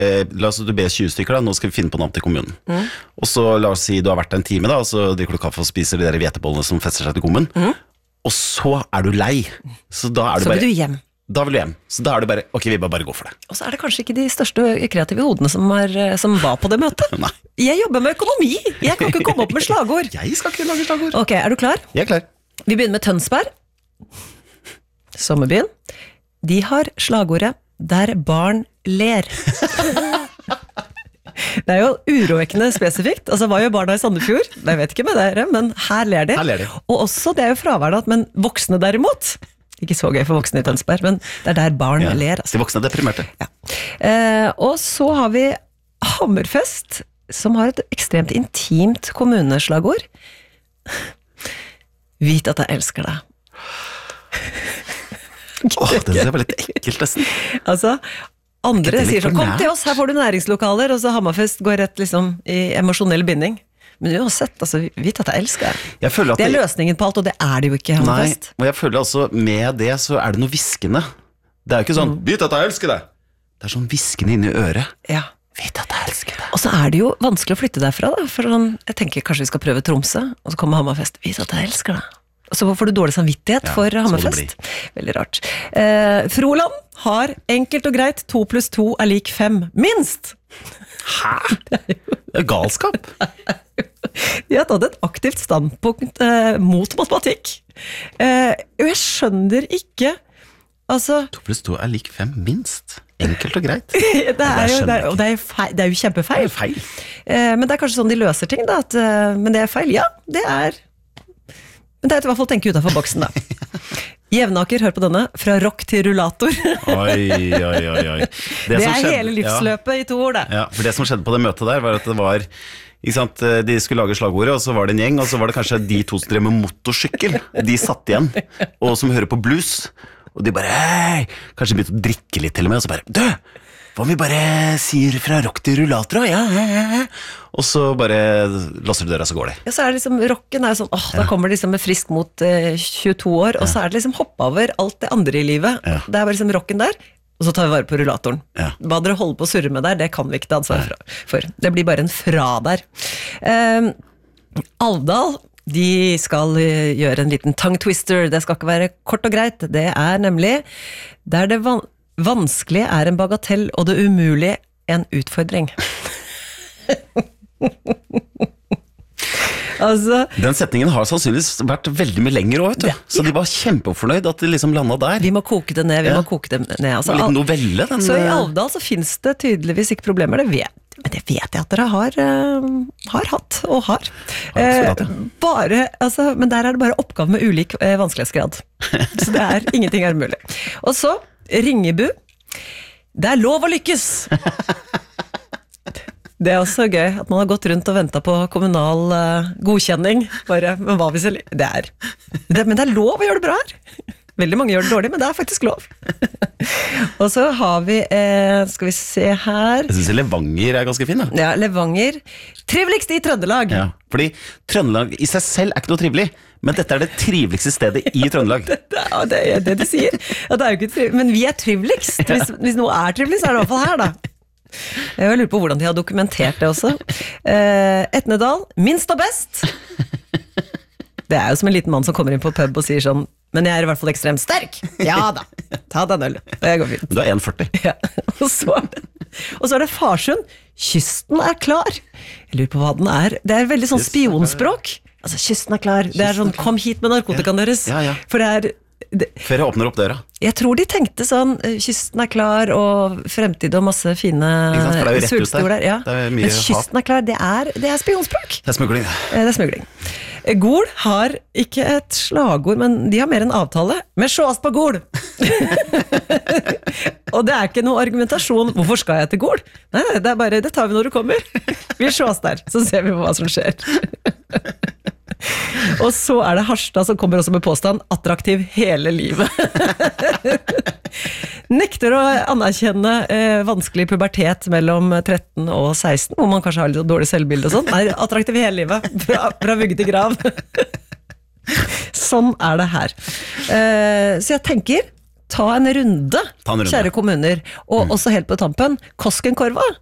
la oss si du ber 20 stykker da, nå skal vi finne på navn til kommunen. Og så la oss si du har vært en time da, og så drikker du kaffe og spiser de der hvetebollene som fester seg til gommen. Og så du lei. Så da du Så vil du hjem. Da vil du hjem. Så da det bare, ok, vi bare gå for det. Og så det kanskje ikke de største kreative hodene som var på det møtet. Nei. Jeg jobber med økonomi. Jeg kan ikke komme opp med slagord. Jeg skal ikke lage slagord. Ok, du klar? Jeg klar. Vi begynner med Tønsberg. Sommerbyen. De har slagordet «Der barn ler». Det jo urovekkende spesifikt. Altså, hva gjør barna i Sandefjord? Jeg vet ikke med dere, men her ler de. Her ler de. Og også, det jo fraværende, men voksne derimot. Ikke så gøy for voksne i Tønsberg, men det der barn ler. Altså. De voksne deprimerte. Ja. Og så har vi Hammerfest, som har et ekstremt intimt kommuneslagord. Vit at jeg elsker deg. Det var litt ekkelt nesten. Altså, andre sier sånn, kom til oss, her får du næringslokaler, og så Hammerfest går rett liksom i emosjonell binding. Men uansett, altså, vit at jeg elsker deg. Det løsningen på alt, og det det jo ikke i Hammerfest. Nei, og jeg føler altså, med det så det noe viskende. Det jo ikke sånn, vit at jeg elsker deg. Det sånn viskende inni øret. Ja. Vit at jeg elsker deg. Og så det jo vanskelig å flytte derfra da, for sånn, jeg tenker kanskje vi skal prøve Tromsø, og så kommer Hammerfest, vit at jeg elsker deg. Og så får du dårlig samvittighet for Hammerfest. Veldig rart. Froland har enkelt og greit 2 + 2 = 5, minst! Hæ? Det galskap. De har tatt et aktivt standpunkt mot matematikk. Og jeg skjønner ikke, altså... 2 + 2 = 5, minst. Enkelt og greit. Det jo kjempefeil. Det feil. Men det kanskje sånn de løser ting da, men det feil. Ja, det men det i hvert fall å tenke utenfor boksen da. Jevnaker, hør på denne, fra rock til rullator. Oi. Det hele livsløpet i 2 ord det. Ja, for det som skjedde på det møtet der, var at det var, ikke sant, de skulle lage slagordet, og så var det en gjeng, og så var det kanskje de 2 som drev med motorsykkel. De satt igjen, og som hører på blues, og de bare, hei, kanskje begynte å drikke litt til og med, og så bare, hva om vi bare sier fra rock til rullator? Ja. Og så bare låser du døra, så går det. Ja, så det liksom, rocken sånn, da kommer det liksom med frisk mot 22 år, og så det liksom hoppe over alt det andre i livet. Det bare liksom rocken der, og så tar vi vare på rullatoren. Hva dere holder på å surre med der, det kan vi ikke ta ansvar for. Det blir bare en fra der. Alvdal, de skal gjøre en liten tongue twister. Det skal ikke være kort og greit. Det nemlig, der det vanskelig en bagatell, og det umulige en utfordring. Altså, den setningen har sannsynligvis vært veldig mye lenger også, vet du. Så de var kjempefornøyd at de liksom landet der. Vi må koke det ned, altså, litt novelle, så i Alvdal så finnes det tydeligvis ikke problemer, men det vet jeg at dere har hatt, og har. Men der det bare oppgave med ulik vanskelighetsgrad. Så det ingenting mulig. Og så, Ringebu, det lov å lykkes! Det også gøy, at man har gått rundt og ventet på kommunal godkjenning, bare, men hva hvis men det lov å gjøre det bra her. Veldig mange gjør det dårlig, men det faktisk lov. Og så har vi, skal vi se her... Jeg synes Levanger ganske fin, da. Ja, Levanger. Triveligst i Trøndelag. Ja, fordi Trøndelag i seg selv ikke noe trivelig, men dette det triveligste stedet i Trøndelag. Det det de sier. Ja, det jo ikke trivelig, men vi triveligst. Hvis noe trivelig, så det i hvert fall her, da. Jeg lurer på hvordan de har dokumentert det også. Etnedal, minst og best. Det jo som en liten mann som kommer inn på pub og sier sånn, men jeg i hvert fall ekstremt sterk. Ja da, ta den øl. Det går fint. Du 1,40. Ja, og så det Farsund. Kysten klar. Jeg lurer på hva den det veldig sånn spionspråk. Altså, kysten klar. Det sånn, kom hit med narkotikaen deres. Ja. For det før jeg åpner opp døra. Jeg tror de tenkte sånn, kysten klar, og fremtid og masse fine sultstord der. Ja. Men kysten klar, det spionspråk. Det smugling. Det smugling. Gol har ikke et slagord, men de har mer en avtale. Men se oss på Gol! Og det ikke noe argumentasjon. Hvorfor skal jeg til Gol? Nei, det bare, det tar vi når du kommer. Vi se oss der, så ser vi hva som skjer. Og så det Harstad som kommer også med påstand attraktiv hele livet. Nekter å anerkjenne vanskelig pubertet mellom 13 og 16, hvor man kanskje har litt dårlig selvbilde og sånn. Nei, attraktiv hele livet, fra vugge til grav. Sånn det her. Så jeg tenker, Ta en runde, Ta en runde. kjære kommuner. Og også helt på tampen, Koskenkorva.